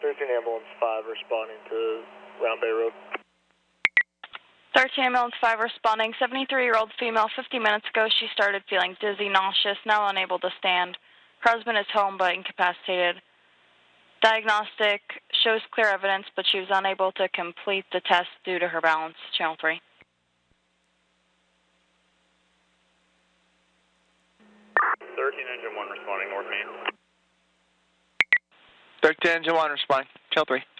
13 Ambulance 5 responding to Round Bay Road. 13 Ambulance 5 responding. 73-year-old female. 50 minutes ago, she started feeling dizzy, nauseous, now unable to stand. Her husband is home but incapacitated. Diagnostic shows clear evidence, but she was unable to complete the test due to her balance. Channel 3. 13 Engine 1 responding, North Main. 13 Engine 1 responding. Channel 3.